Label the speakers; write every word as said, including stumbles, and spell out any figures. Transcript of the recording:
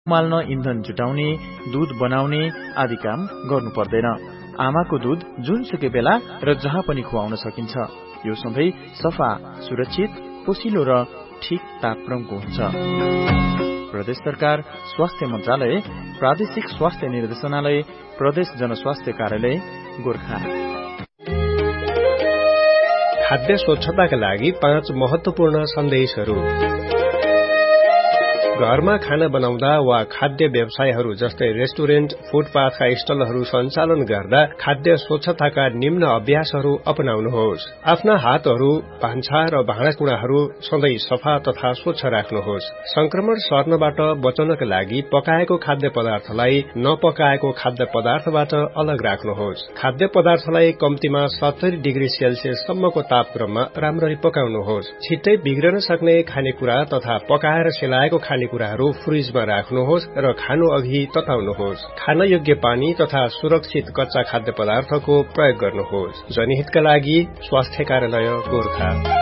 Speaker 1: उमाल्न इन्धन जुटाउने, दूध बनाउने आदि काम गर्नु पर्दैन। आमाको दूध जुनसुकै बेला र जहाँ पनि खुवाउन सकिन्छ। यो सधैँ सफा, सुरक्षित, पोसिलो र ठीक तापक्रमको हुन्छ। प्रदेश सरकार, स्वास्थ्य मन्त्रालय, प्रादेशिक स्वास्थ्य निर्देशनालय, प्रदेश जनस्वास्थ्य कार्यालय, गोर्खा।
Speaker 2: खाद्य स्वच्छताका लागि पाँच महत्वपूर्ण सन्देशहरू। घरमा खाना बनाउँदा वा खाद्य व्यवसायहरू जस्तै रेस्टुरेन्ट, फुटपाथका स्टलहरू सञ्चालन गर्दा खाद्य स्वच्छताका निम्न अभ्यासहरू अपनाउनुहोस्। आफ्ना हातहरू, भान्सा र भाँडाकुँडाहरू सधैँ सफा तथा स्वच्छ राख्नुहोस्। संक्रमण सर्नबाट बचाउनका लागि पकाएको खाद्य पदार्थलाई नपकाएको खाद्य पदार्थबाट अलग राख्नुहोस्। खाद्य पदार्थलाई कम्तीमा सत्तरी डिग्री सेल्सियस सम्मको तापक्रममा राम्ररी पकाउनुहोस्। छिट्टै बिग्रन सक्ने खानेकुरा तथा पकाएर सेलाएको खाने कुराहरू फ्रिजमा राख्नुहोस् र खानु अघि तताउनुहोस्। खान योग्य पानी तथा सुरक्षित कच्चा खाद्य पदार्थको प्रयोग गर्नुहोस्। जनहितका लागि स्वास्थ्य कार्यालय गोर्खा।